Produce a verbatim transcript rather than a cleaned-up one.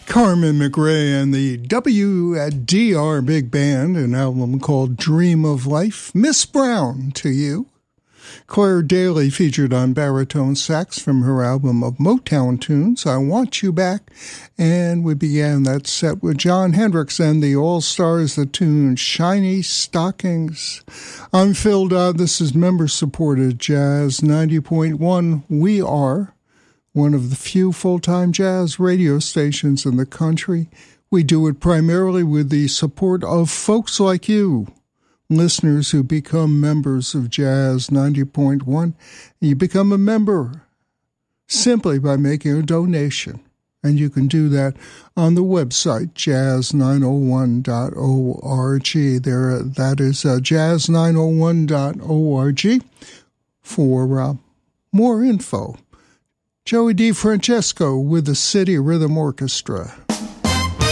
Carmen McRae and the W D R Big Band, an album called Dream of Life. Miss Brown to you. Claire Daly featured on baritone sax from her album of Motown tunes, I Want You Back. And we began that set with Jon Hendricks and the All-Stars, the tune Shiny Stockings. I'm Phil Dodd. This is member-supported Jazz ninety point one. We are one of the few full-time jazz radio stations in the country. We do it primarily with the support of folks like you, listeners who become members of Jazz ninety point one. You become a member simply by making a donation, and you can do that on the website, jazz nine oh one dot org. There, that is uh, jazz nine oh one dot org for uh, more info. Joey DeFrancesco with the City Rhythm Orchestra.